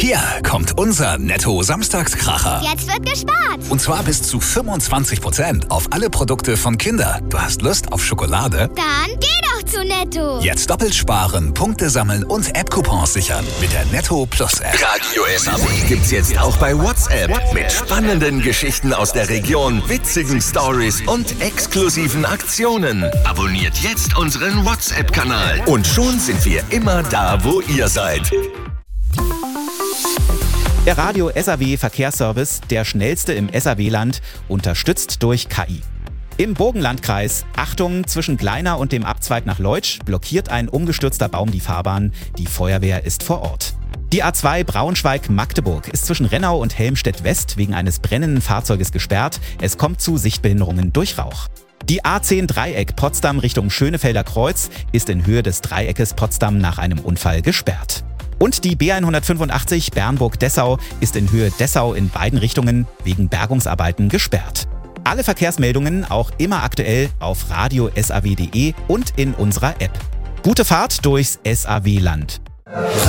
Hier kommt unser Netto-Samstagskracher. Jetzt wird gespart. Und zwar bis zu 25% auf alle Produkte von Kinder. Du hast Lust auf Schokolade? Dann geh doch zu Netto. Jetzt doppelt sparen, Punkte sammeln und App-Coupons sichern mit der Netto Plus App. Radio SAW gibt's jetzt auch bei WhatsApp. Mit spannenden Geschichten aus der Region, witzigen Stories und exklusiven Aktionen. Abonniert jetzt unseren WhatsApp-Kanal. Und schon sind wir immer da, wo ihr seid. Der Radio SAW Verkehrsservice, der schnellste im SAW-Land, unterstützt durch KI. Im Burgenlandkreis, Achtung, zwischen Gleina und dem Abzweig nach Leutsch blockiert ein umgestürzter Baum die Fahrbahn. Die Feuerwehr ist vor Ort. Die A2 Braunschweig-Magdeburg ist zwischen Rennau und Helmstedt-West wegen eines brennenden Fahrzeuges gesperrt. Es kommt zu Sichtbehinderungen durch Rauch. Die A10 Dreieck Potsdam Richtung Schönefelder Kreuz ist in Höhe des Dreieckes Potsdam nach einem Unfall gesperrt. Und die B185 Bernburg-Dessau ist in Höhe Dessau in beiden Richtungen wegen Bergungsarbeiten gesperrt. Alle Verkehrsmeldungen auch immer aktuell auf radiosaw.de und in unserer App. Gute Fahrt durchs SAW-Land.